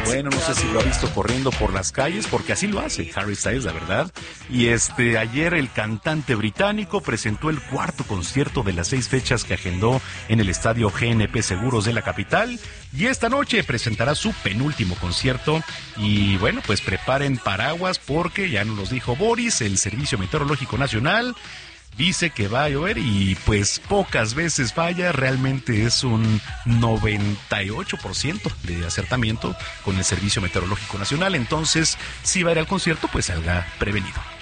Bueno, no sé si lo ha visto corriendo por las calles, porque así lo hace Harry Styles, la verdad. Y ayer el cantante británico presentó el cuarto concierto de las 6 fechas que agendó en el estadio GNP Seguros de la capital. Y esta noche presentará su penúltimo concierto. Y bueno, pues preparen paraguas porque ya nos los dijo Boris, el Servicio Meteorológico Nacional dice que va a llover y pues pocas veces falla, realmente es un 98% de acertamiento con el Servicio Meteorológico Nacional, entonces si va a ir al concierto pues salga prevenido.